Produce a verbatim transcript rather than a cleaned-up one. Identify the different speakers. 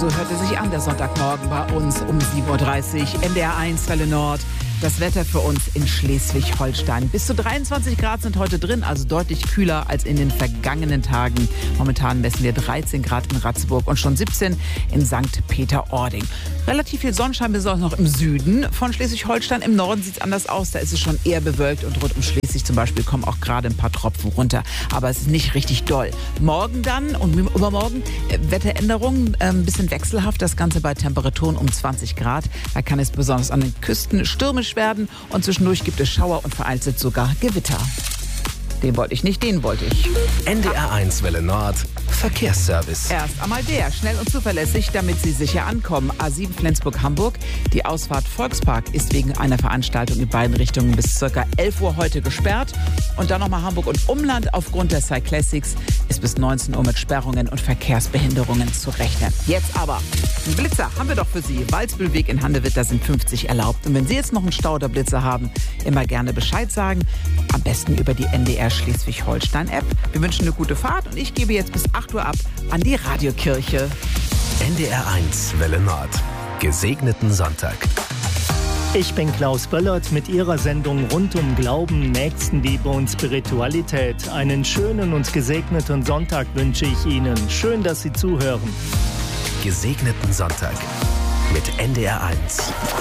Speaker 1: So hörte sich an der Sonntagmorgen bei uns um sieben Uhr dreißig. N D R eins Welle Nord. Das Wetter für uns in Schleswig-Holstein. Bis zu dreiundzwanzig Grad sind heute drin, also deutlich kühler als in den vergangenen Tagen. Momentan messen wir dreizehn Grad in Ratzeburg und schon siebzehn in Sankt Peter-Ording. Relativ viel Sonnenschein, besonders noch im Süden von Schleswig-Holstein. Im Norden sieht es anders aus, da ist es schon eher bewölkt und rund um Schleswig zum Beispiel kommen auch gerade ein paar Tropfen runter. Aber es ist nicht richtig doll. Morgen dann und übermorgen äh, Wetteränderungen, äh, ein bisschen wechselhaft. Das Ganze bei Temperaturen um zwanzig Grad. Da kann es besonders an den Küsten stürmisch werden und zwischendurch gibt es Schauer und vereinzelt sogar Gewitter. Den wollte ich nicht, den wollte ich.
Speaker 2: N D R eins Welle Nord, Verkehrsservice.
Speaker 1: Erst einmal der, schnell und zuverlässig, damit Sie sicher ankommen. A sieben Flensburg-Hamburg. Die Ausfahrt Volkspark ist wegen einer Veranstaltung in beiden Richtungen bis ca. elf Uhr heute gesperrt. Und dann nochmal Hamburg und Umland. Aufgrund der Cyclassics ist bis neunzehn Uhr mit Sperrungen und Verkehrsbehinderungen zu rechnen. Jetzt aber, einen Blitzer haben wir doch für Sie. Walsbüllweg in Handewitt, da sind fünfzig erlaubt. Und wenn Sie jetzt noch einen Stau oder Blitzer haben, immer gerne Bescheid sagen. Am besten über die N D R Schleswig-Holstein-App. Wir wünschen eine gute Fahrt und ich gebe jetzt bis acht Uhr ab an die Radiokirche.
Speaker 2: N D R eins Welle Nord. Gesegneten Sonntag.
Speaker 3: Ich bin Klaus Böllert mit Ihrer Sendung rund um Glauben, Nächstenliebe und Spiritualität. Einen schönen und gesegneten Sonntag wünsche ich Ihnen. Schön, dass Sie zuhören.
Speaker 2: Gesegneten Sonntag mit N D R eins.